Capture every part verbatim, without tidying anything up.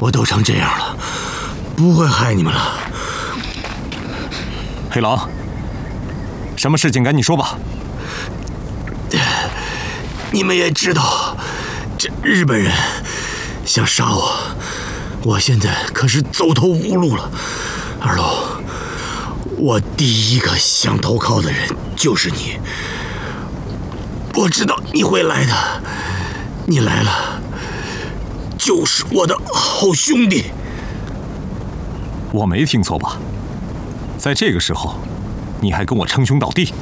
我都成这样了，不会害你们了。 黑狼，什么事情赶紧说吧。 你们也知道，这日本人想杀我，我现在可是走投无路了。二龙，我第一个想投靠的人就是你。我知道你会来的，你来了，就是我的好兄弟。 我没听错吧？在这个时候，你还跟我称兄道弟？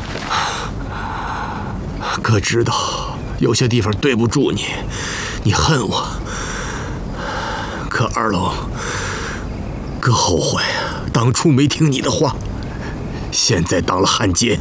哥知道有些地方对不住你，你恨我。可二龙，哥后悔啊，当初没听你的话，现在当了汉奸。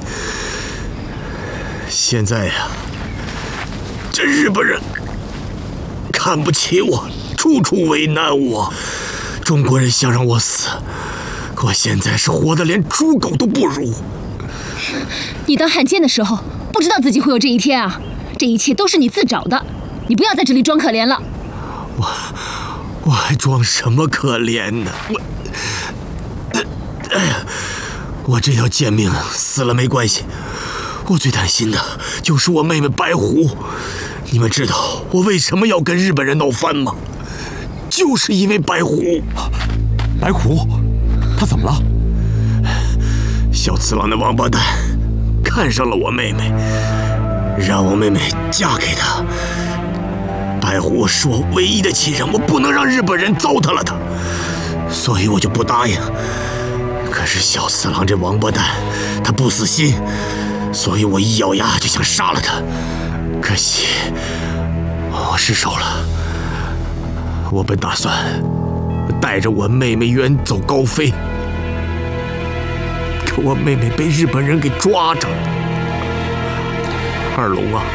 现在呀，这日本人看不起我，处处为难我。中国人想让我死，我现在是活得连猪狗都不如。 你当汉奸的时候，不知道自己会有这一天啊！这一切都是你自找的，你不要在这里装可怜了。 我我还装什么可怜呢？我，哎呀，我这条贱命死了没关系，我最担心的就是我妹妹白狐。你们知道我为什么要跟日本人闹翻吗？就是因为白狐。 白狐，他怎么了？ 小次郎那王八蛋看上了我妹妹，让我妹妹嫁给他。白狐是我唯一的亲人，我不能让日本人糟蹋了他，所以我就不答应。可是小次郎这王八蛋，他不死心，所以我一咬牙就想杀了他。可惜我失手了。我本打算带着我妹妹远走高飞，可我妹妹被日本人给抓着了。二龙啊，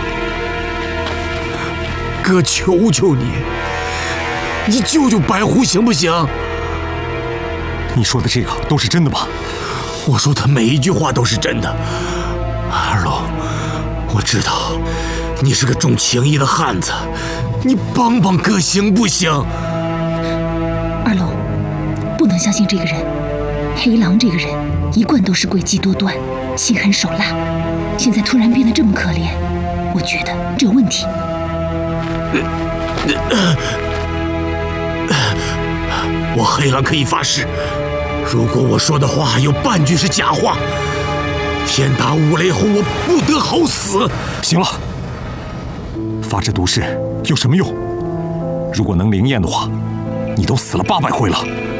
哥求求你，你救救白狐行不行？ 你说的这个都是真的吗？ 我说的每一句话都是真的。二龙，我知道你是个重情义的汉子，你帮帮哥行不行？ 二龙，不能相信这个人。黑狼这个人一贯都是诡计多端，心狠手辣，现在突然变得这么可怜，我觉得这有问题。 我黑狼可以发誓，如果我说的话有半句是假话，天打五雷轰，我不得好死。 行了，发这毒誓有什么用？如果能灵验的话，你都死了八百回了。